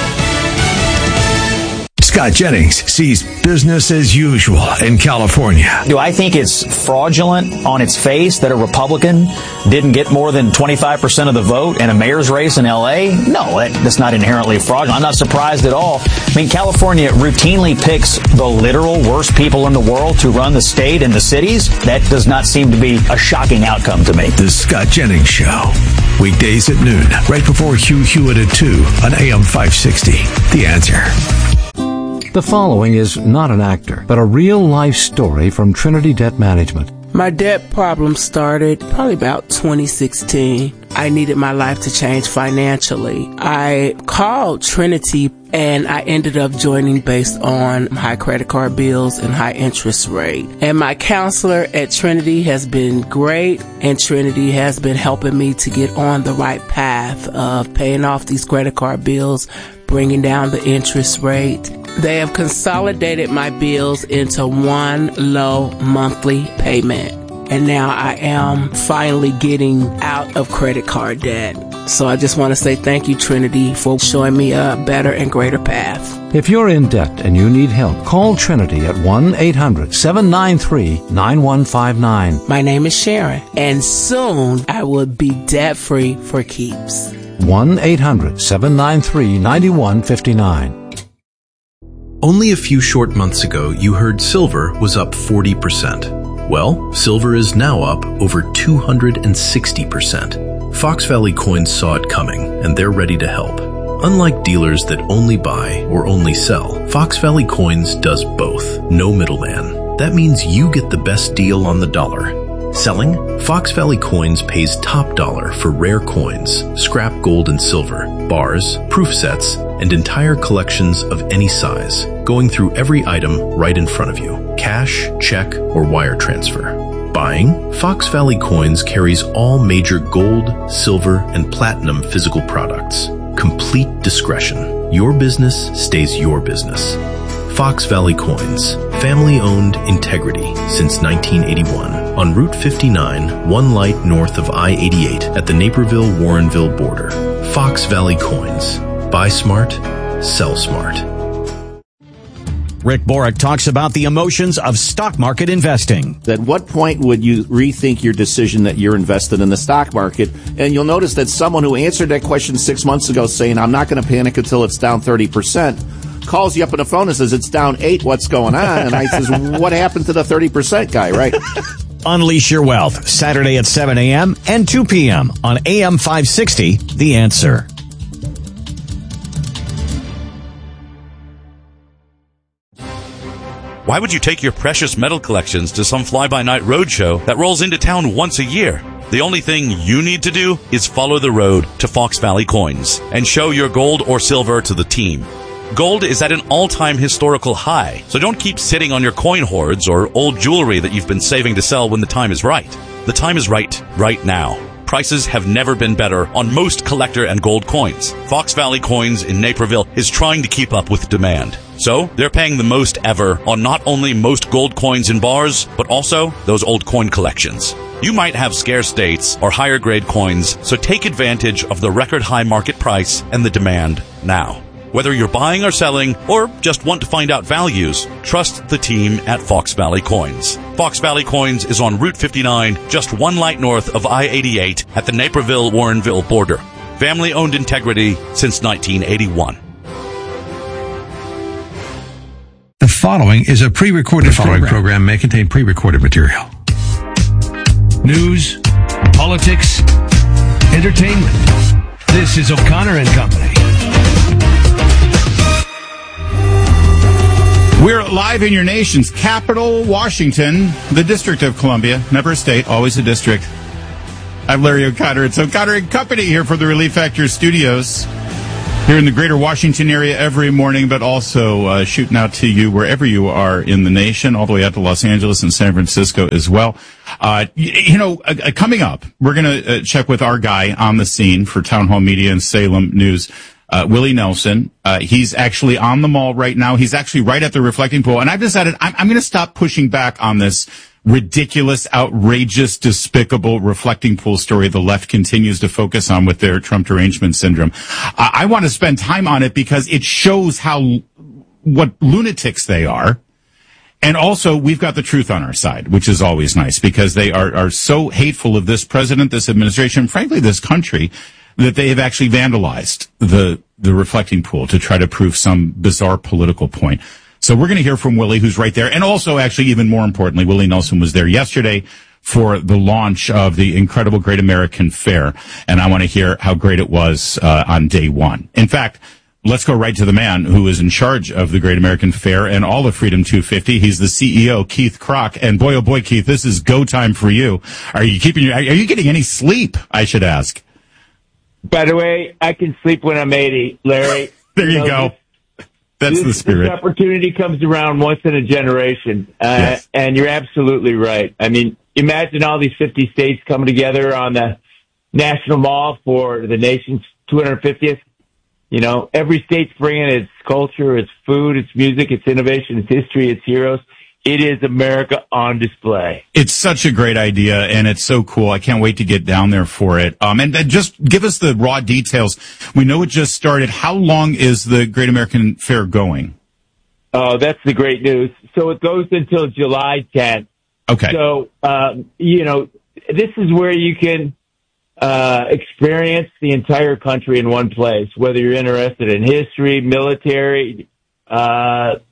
S4: Scott Jennings sees business as usual in California.
S14: Do I think it's fraudulent on its face that a Republican didn't get more than twenty-five percent of the vote in a mayor's race in L A? No, that's not inherently fraudulent. I'm not surprised at all. I mean, California routinely picks the literal worst people in the world to run the state and the cities. That does not seem to be a shocking outcome to me.
S4: The Scott Jennings Show. Weekdays at noon, right before Hugh Hewitt at two on A M five sixty. The Answer.
S9: The following is not an actor, but a real-life story from Trinity Debt Management.
S15: My debt problem started probably about twenty sixteen. I needed my life to change financially. I called Trinity and I ended up joining based on high credit card bills and high interest rate. And my counselor at Trinity has been great, and Trinity has been helping me to get on the right path of paying off these credit card bills, bringing down the interest rate. They have consolidated my bills into one low monthly payment. And now I am finally getting out of credit card debt. So I just want to say thank you, Trinity, for showing me a better and greater path.
S9: If you're in debt and you need help, call Trinity at one eight hundred seven nine three nine one five nine.
S15: My name is Sharon, and soon I will be debt-free for keeps.
S9: one eight hundred seven nine three nine one five nine.
S17: Only a few short months ago, you heard silver was up forty percent. Well, silver is now up over two hundred sixty percent. Fox Valley Coins saw it coming, and they're ready to help. Unlike dealers that only buy or only sell, Fox Valley Coins does both. No middleman. That means you get the best deal on the dollar. Selling, Fox Valley Coins pays top dollar for rare coins, scrap gold and silver, bars, proof sets, and entire collections of any size, going through every item right in front of you, cash, check, or wire transfer. Buying, Fox Valley Coins carries all major gold, silver, and platinum physical products. Complete discretion. Your business stays your business. Fox Valley Coins, family-owned integrity since nineteen eighty-one. On Route fifty-nine, one light north of I eighty-eight at the Naperville-Warrenville border. Fox Valley Coins. Buy smart, sell smart.
S11: Rick Borick talks about the emotions of stock market investing.
S25: At what point would you rethink your decision that you're invested in the stock market? And you'll notice that someone who answered that question six months ago saying, I'm not going to panic until it's down thirty percent, calls you up on the phone and says, it's down eight, what's going on? And I says, what happened to the thirty percent guy, right?
S11: Unleash Your Wealth, Saturday at seven a.m. and two p.m. on A M five sixty, The Answer.
S26: Why would you take your precious metal collections to some fly-by-night roadshow that rolls into town once a year? The only thing you need to do is follow the road to Fox Valley Coins and show your gold or silver to the team. Gold is at an all-time historical high, so don't keep sitting on your coin hoards or old jewelry that you've been saving to sell when the time is right. The time is right, right now. Prices have never been better on most collector and gold coins. Fox Valley Coins in Naperville is trying to keep up with demand. So, they're paying the most ever on not only most gold coins in bars, but also those old coin collections. You might have scarce dates or higher grade coins, so take advantage of the record high market price and the demand now. Whether you're buying or selling, or just want to find out values, trust the team at Fox Valley Coins. Fox Valley Coins is on Route fifty-nine, just one light north of I eighty-eight at the Naperville-Warrenville border. Family-owned integrity since nineteen eighty-one.
S4: The following is a pre-recorded program. program may contain pre-recorded material. News, politics, entertainment. This is O'Connor and Company.
S2: We're live in your nation's capital, Washington, the District of Columbia. Never a state, always a district. I'm Larry O'Connor. It's O'Connor and Company here for the Relief Factor Studios here in the greater Washington area every morning, but also uh, shooting out to you wherever you are in the nation, all the way out to Los Angeles and San Francisco as well. Uh, you, you know, uh, coming up, we're going to uh, check with our guy on the scene for Town Hall Media and Salem News, Uh, Willie Nelson. Uh, he's actually on the mall right now. He's actually right at the reflecting pool. And I've decided I'm, I'm going to stop pushing back on this ridiculous, outrageous, despicable reflecting pool story the left continues to focus on with their Trump derangement syndrome. I, I want to spend time on it because it shows how, what lunatics they are. And also, we've got the truth on our side, which is always nice because they are, are so hateful of this president, this administration, frankly, this country, that they have actually vandalized the the reflecting pool to try to prove some bizarre political point. So we're going to hear from Willie, who's right there. And also, actually, even more importantly, Willie Nelson was there yesterday for the launch of the incredible Great American Fair. And I want to hear how great it was uh, on day one. In fact, let's go right to the man who is in charge of the Great American Fair and all of Freedom two fifty. He's the C E O, Keith Krach. And boy, oh boy, Keith, this is go time for you. Are you keeping your, are you getting any sleep, I should ask?
S16: By the way, I can sleep when I'm eighty, Larry.
S2: There you, you know, go. This, That's
S16: this,
S2: the spirit.
S16: This opportunity comes around once in a generation. Uh, yes. And you're absolutely right. I mean, imagine all these fifty states coming together on the National Mall for the nation's two hundred fiftieth. You know, every state's bringing its culture, its food, its music, its innovation, its history, its heroes. It is America on display.
S2: It's such a great idea, and it's so cool. I can't wait to get down there for it. Um, and, and just give us the raw details. We know it just started. How long is the Great American Fair going?
S16: Oh, that's the great news. So it goes until July tenth.
S2: Okay.
S16: So, um, you know, this is where you can uh, experience the entire country in one place, whether you're interested in history, military, uh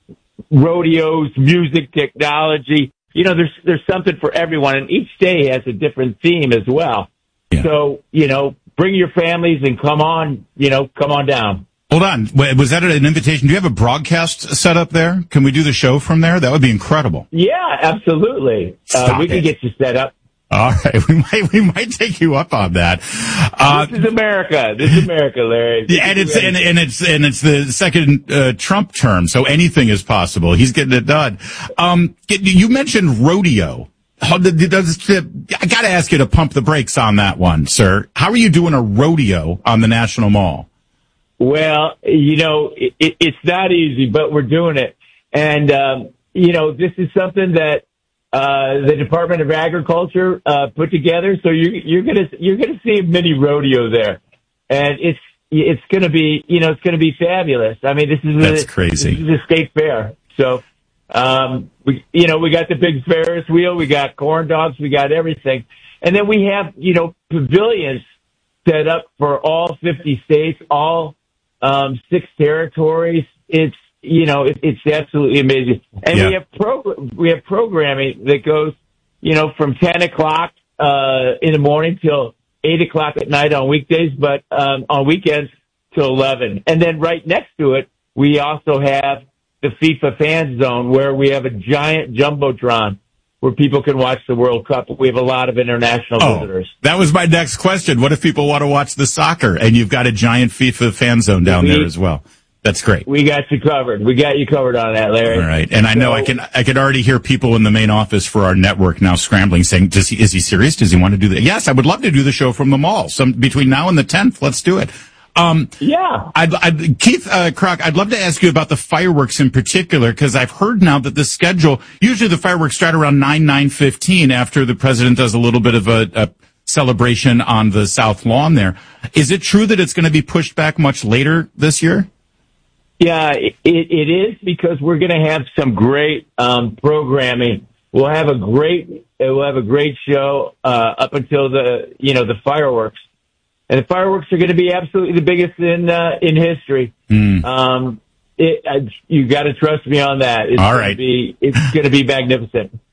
S16: rodeos, music, technology. You know, there's there's something for everyone, and each day has a different theme as well. Yeah. So, you know, bring your families and come on, you know, come on down.
S2: Hold on. Was that an invitation? Do you have a broadcast set up there? Can we do the show from there? That would be incredible.
S16: Yeah, absolutely. Uh, we can get you set up.
S2: All right, we might we might take you up on that.
S16: Uh, this is America. This is America, Larry.
S2: Yeah, and it's and, and it's and it's the second uh, Trump term, so anything is possible. He's getting it done. Um, you mentioned rodeo. How does I got to ask you to pump the brakes on that one, sir? How are you doing a rodeo on the National Mall?
S16: Well, you know, it, it's not easy, but we're doing it, and um, you know, this is something that. Uh, the Department of Agriculture, uh, put together. So you're, you're gonna, you're gonna see a mini rodeo there. And it's, it's gonna be, you know, it's gonna be fabulous. I mean, this is,
S2: That's
S16: a,
S2: crazy.
S16: This is a state fair. So, um, we, you know, we got the big Ferris wheel, we got corn dogs, we got everything. And then we have, you know, pavilions set up for all fifty states, all, um, six territories. It's, You know, it, it's absolutely amazing. And yeah. we have pro- we have programming that goes, you know, from ten o'clock, uh, in the morning till eight o'clock at night on weekdays, but, um, on weekends till eleven. And then right next to it, we also have the FIFA fan zone where we have a giant jumbotron where people can watch the World Cup. We have a lot of international
S2: oh,
S16: visitors.
S2: That was my next question. What if people want to watch the soccer and you've got a giant FIFA fan zone down we, there as well? That's great.
S16: We got you covered. We got you covered on that, Larry.
S2: All right. And I know so, I can, I can already hear people in the main office for our network now scrambling saying, does he, is he serious? Does he want to do that? Yes, I would love to do the show from the mall. Some between now and the tenth. Let's do it. Um,
S16: yeah.
S2: I'd, I'd, Keith, uh, Krach, I'd love to ask you about the fireworks in particular, because I've heard now that the schedule, usually the fireworks start around nine, nine fifteen after the president does a little bit of a, a celebration on the South Lawn there. Is it true that it's going to be pushed back much later this year?
S16: Yeah, it, it is, because we're going to have some great um, programming. We'll have a great we'll have a great show uh, up until the you know the fireworks, and the fireworks are going to be absolutely the biggest in uh, in history.
S2: Mm.
S16: Um, it, I, you got to trust me on that. It's
S2: All
S16: gonna
S2: right,
S16: be, it's going to be magnificent.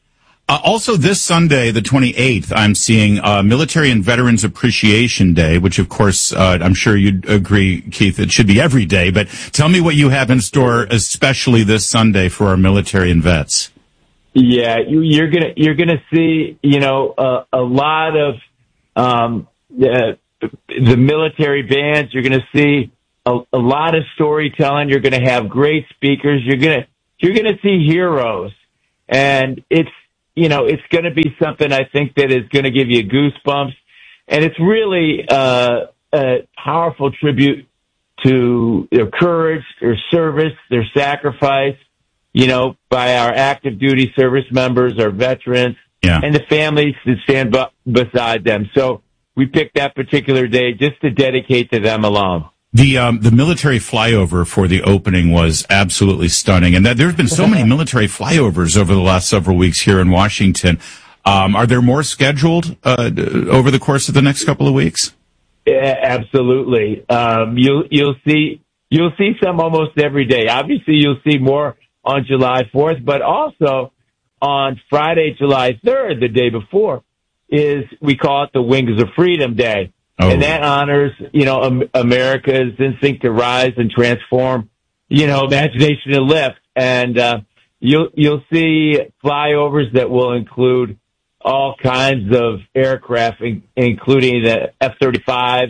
S2: Uh, also, this Sunday, the twenty-eighth, I'm seeing uh, Military and Veterans Appreciation Day, which, of course, uh, I'm sure you'd agree, Keith, it should be every day. But tell me what you have in store, especially this Sunday, for our military and vets.
S16: Yeah, you, you're gonna you're gonna see, you know, uh, a lot of um, uh, the military bands. You're gonna see a, a lot of storytelling. You're gonna have great speakers. You're gonna you're gonna see heroes, and it's. You know, it's going to be something I think that is going to give you goosebumps. And it's really uh, a powerful tribute to their courage, their service, their sacrifice, you know, by our active duty service members, our veterans,
S2: yeah.
S16: and the families that stand b- beside them. So we picked that particular day just to dedicate to them alone.
S2: The um, the military flyover for the opening was absolutely stunning, and that there's been so many military flyovers over the last several weeks here in Washington. Um, are there more scheduled uh, over the course of the next couple of weeks?
S16: Yeah, absolutely. Um, you'll you'll see you'll see some almost every day. Obviously, you'll see more on July fourth, but also on Friday, July third, the day before, is we call it the Wings of Freedom Day. Oh. And that honors, you know, um, America's instinct to rise and transform, you know, imagination to lift. And, uh, you'll, you'll see flyovers that will include all kinds of aircraft, in, including the F thirty-fives,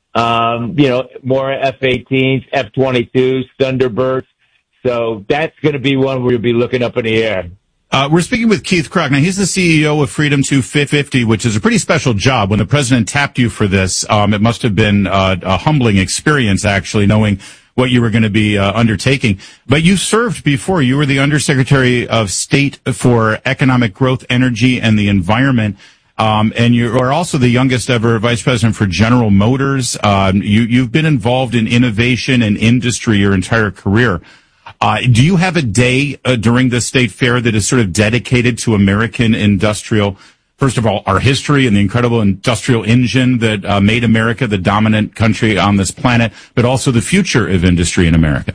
S16: um, you know, more F eighteens, F twenty-twos, Thunderbirds. So that's going to be one where you'll be looking up in the air.
S2: Uh, we're speaking with Keith Krach. Now, he's the C E O of Freedom two fifty, which is a pretty special job. When the president tapped you for this, um, it must have been uh, a humbling experience, actually, knowing what you were going to be uh, undertaking. But you served before. You were the Undersecretary of State for Economic Growth, Energy, and the Environment. Um, and you are also the youngest ever vice president for General Motors. Um, you, you've been involved in innovation and industry your entire career. Uh, do you have a day uh, during the state fair that is sort of dedicated to American industrial, first of all, our history and the incredible industrial engine that uh, made America the dominant country on this planet, but also the future of industry in America?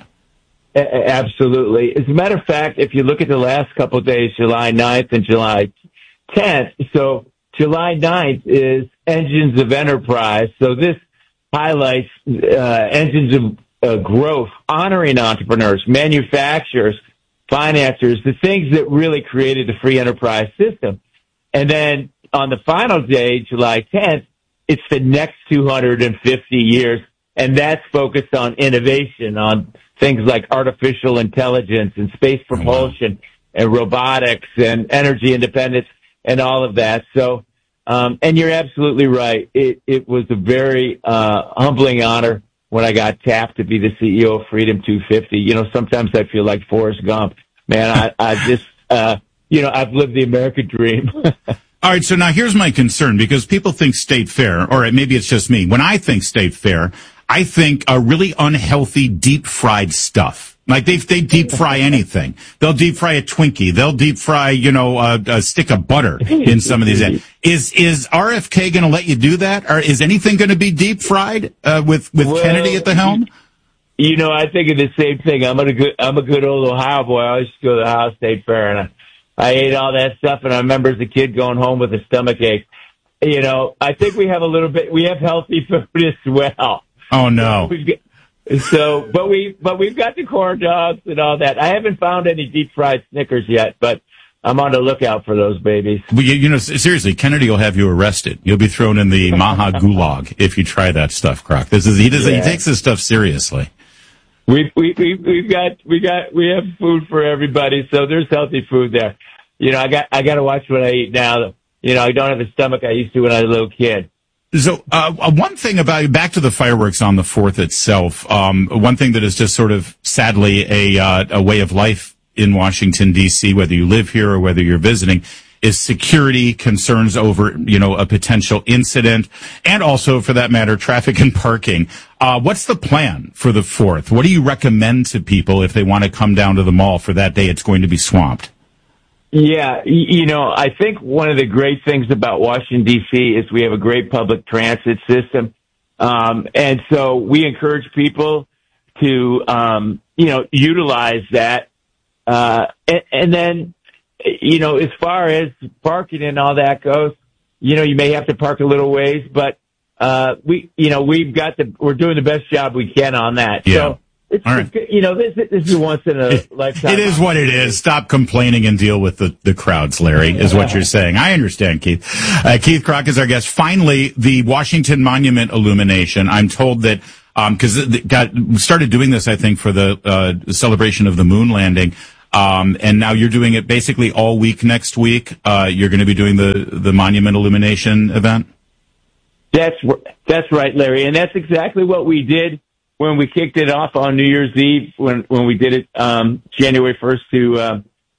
S16: Absolutely. As a matter of fact, if you look at the last couple of days, July ninth and July tenth, so July ninth is Engines of Enterprise. So this highlights uh, engines of Uh, growth, honoring entrepreneurs, manufacturers, financiers, the things that really created the free enterprise system. And then on the final day, July tenth, it's the next two hundred fifty years, and that's focused on innovation, on things like artificial intelligence and space propulsion and robotics and energy independence and all of that. So, um, and you're absolutely right. It, it was a very uh, humbling honor when I got tapped to be the C E O of Freedom two fifty. You know, sometimes I feel like Forrest Gump. Man, I, I just, uh, you know, I've lived the American dream.
S2: All right, so now here's my concern, because people think state fair, or maybe it's just me. When I think state fair, I think a really unhealthy deep fried stuff. Like they they deep fry anything. They'll deep fry a Twinkie. They'll deep fry, you know, a, a stick of butter in some of these. Is is R F K going to let you do that? Or is anything going to be deep fried uh, with with well, Kennedy at the helm?
S16: You know, I think of the same thing. I'm a good I'm a good old Ohio boy. I used to go to the Ohio State Fair, and I, I ate all that stuff. And I remember as a kid going home with a stomach ache. You know, I think we have a little bit. We have healthy food as well.
S2: Oh no.
S16: We've got, So, but we, but we've got the corn dogs and all that. I haven't found any deep fried Snickers yet, but I'm on the lookout for those babies.
S2: Well, you, you know, seriously, Kennedy will have you arrested. You'll be thrown in the Maha Gulag if you try that stuff, Krach. This is, he does, yeah. he takes this stuff seriously.
S16: We've, we, we, we've got, we got, we have food for everybody. So there's healthy food there. You know, I got, I got to watch what I eat now. You know, I don't have the stomach I used to when I was a little kid.
S2: So, uh, one thing about, back to the fireworks on the fourth itself, um, one thing that is just sort of sadly a, uh, a way of life in Washington, D C, whether you live here or whether you're visiting, is security concerns over, you know, a potential incident, and also, for that matter, traffic and parking. Uh, what's the plan for the fourth? What do you recommend to people if they want to come down to the mall for that day? It's going to be swamped.
S16: Yeah, you know, I think one of the great things about Washington, D C is we have a great public transit system. Um, and so we encourage people to, um, you know, utilize that. Uh, and, and then you know, as far as parking and all that goes, you know, you may have to park a little ways, but uh, we, you know, we've got the, we're doing the best job we can on that.
S2: Yeah.
S16: So it's,
S2: all right.
S16: you know, this, this is once in a lifetime.
S2: It is what it is. Stop complaining and deal with the, the crowds, Larry, is what you're saying. I understand, Keith. Uh, Keith Krach is our guest. Finally, the Washington Monument illumination. I'm told that, um, cause it got, started doing this, I think, for the, uh, celebration of the moon landing. Um, and now you're doing it basically all week next week. Uh, you're going to be doing the, the monument illumination event?
S16: That's, that's right, Larry. And that's exactly what we did when we kicked it off on New Year's Eve, when, when we did it, um, January first to, uh,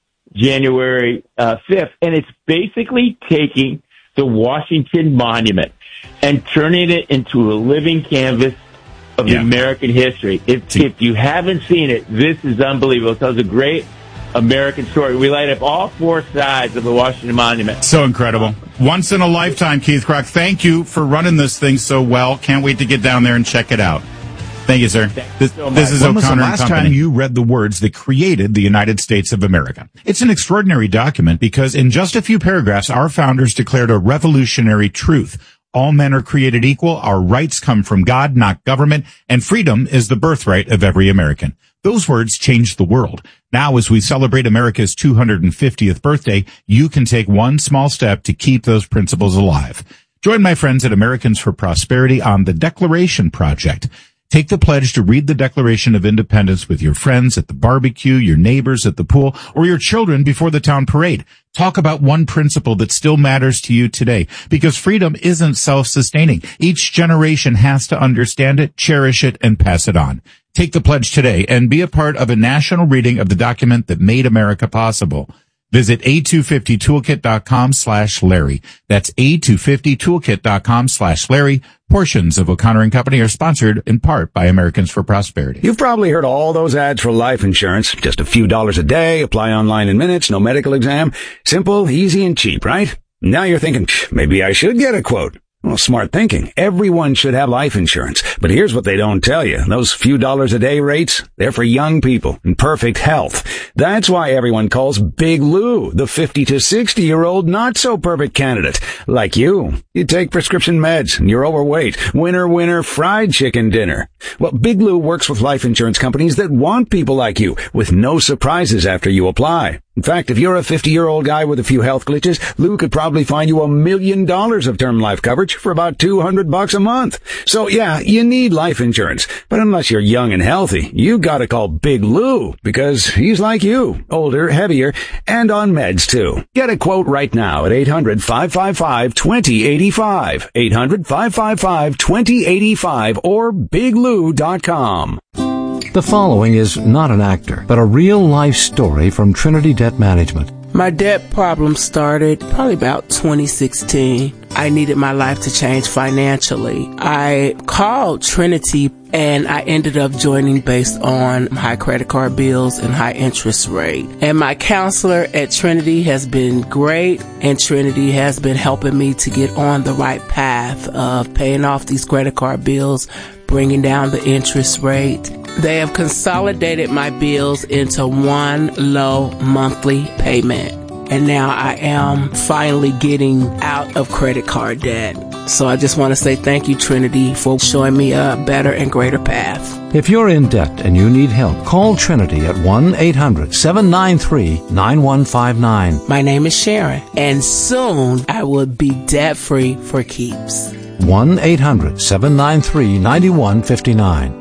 S16: January, uh, fifth. And it's basically taking the Washington Monument and turning it into a living canvas of yeah. American history. If, if you haven't seen it, this is unbelievable. It tells a great American story. We light up all four sides of the Washington Monument.
S2: So incredible. Once in a lifetime, Keith Krach. Thank you for running this thing so well. Can't wait to get down there and check it out. Thank you, sir.
S16: Thank
S2: This,
S16: you so
S2: this is
S3: When was the
S2: O'Connor and
S3: last
S2: Company.
S3: time you read the words that created the United States of America? It's an extraordinary document because in just a few paragraphs, our founders declared a revolutionary truth. All men are created equal, our rights come from God, not government, and freedom is the birthright of every American. Those words changed the world. Now, as we celebrate America's two hundred fiftieth birthday, you can take one small step to keep those principles alive. Join my friends at Americans for Prosperity on the Declaration Project. Take the pledge to read the Declaration of Independence with your friends at the barbecue, your neighbors at the pool, or your children before the town parade. Talk about one principle that still matters to you today, because freedom isn't self-sustaining. Each generation has to understand it, cherish it, and pass it on. Take the pledge today and be a part of a national reading of the document that made America possible. Visit A two fifty toolkit dot com slash Larry. That's A two fifty toolkit dot com slash Larry. Portions of O'Connor and Company are sponsored in part by Americans for Prosperity.
S1: You've probably heard all those ads for life insurance. Just a few dollars a day, apply online in minutes, no medical exam. Simple, easy, and cheap, right? Now you're thinking, maybe I should get a quote. Well, smart thinking. Everyone should have life insurance. But here's what they don't tell you. Those few dollars a day rates, they're for young people in perfect health. That's why everyone calls Big Lou the fifty to sixty year old not so perfect candidate. Like you. You take prescription meds and you're overweight. Winner, winner, fried chicken dinner. Well, Big Lou works with life insurance companies that want people like you with no surprises after you apply. In fact, if you're a fifty-year-old guy with a few health glitches, Lou could probably find you a million dollars of term life coverage for about two hundred bucks a month. So yeah, you need life insurance. But unless you're young and healthy, you gotta call Big Lou because he's like you, older, heavier, and on meds too. Get a quote right now at eight hundred, five five five, two zero eight five, eight hundred, five five five, two zero eight five or big lou dot com.
S9: The following is not an actor, but a real-life story from Trinity Debt Management.
S15: My debt problem started probably about twenty sixteen. I needed my life to change financially. I called Trinity and I ended up joining based on high credit card bills and high interest rate. And my counselor at Trinity has been great, and Trinity has been helping me to get on the right path of paying off these credit card bills, bringing down the interest rate. They have consolidated my bills into one low monthly payment. And now I am finally getting out of credit card debt. So I just want to say thank you, Trinity, for showing me a better and greater path.
S9: If you're in debt and you need help, call Trinity at one eight hundred, seven nine three, nine one five nine.
S15: My name is Sharon, and soon I will be debt-free for keeps.
S9: one eight hundred, seven nine three, nine one five nine.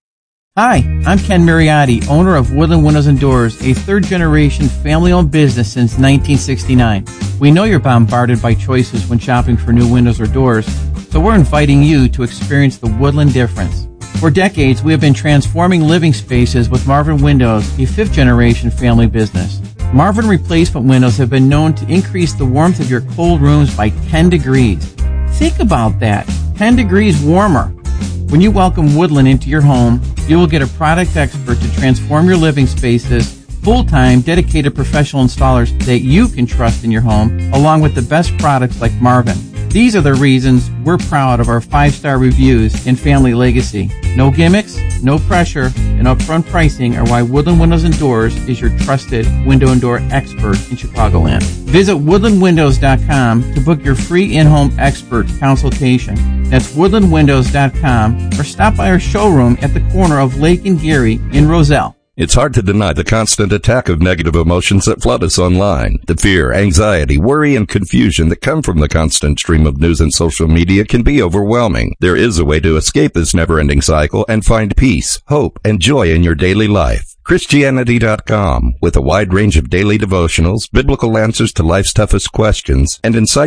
S18: Hi, I'm Ken Mariotti, owner of Woodland Windows and Doors, a third-generation family-owned business since nineteen sixty-nine. We know you're bombarded by choices when shopping for new windows or doors, so we're inviting you to experience the Woodland difference. For decades, we have been transforming living spaces with Marvin Windows, a fifth-generation family business. Marvin replacement windows have been known to increase the warmth of your cold rooms by ten degrees. Think about that, ten degrees warmer. When you welcome Woodland into your home, you will get a product expert to transform your living spaces, full-time, dedicated professional installers that you can trust in your home, along with the best products like Marvin. These are the reasons we're proud of our five-star reviews and family legacy. No gimmicks, no pressure, and upfront pricing are why Woodland Windows and Doors is your trusted window and door expert in Chicagoland. Visit woodland windows dot com to book your free in-home expert consultation. That's woodland windows dot com, or stop by our showroom at the corner of Lake and Geary in Roselle.
S5: It's hard to deny the constant attack of negative emotions that flood us online. The fear, anxiety, worry, and confusion that come from the constant stream of news and social media can be overwhelming. There is a way to escape this never-ending cycle and find peace, hope, and joy in your daily life. Christianity dot com, with a wide range of daily devotionals, biblical answers to life's toughest questions, and insightful